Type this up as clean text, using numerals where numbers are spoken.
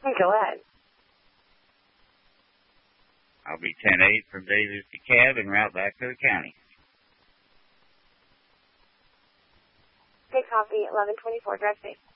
Go ahead. I'll be 10-8 from Davis to Cab en route back to the county. Take copy, 1124, drive safe.